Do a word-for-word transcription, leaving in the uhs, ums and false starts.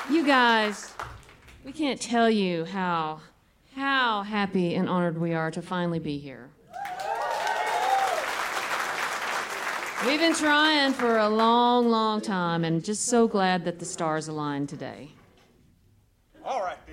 You guys, we can't tell you how, how happy and honored we are to finally be here. We've been trying for a long, long time, and just so glad that the stars aligned today. All right.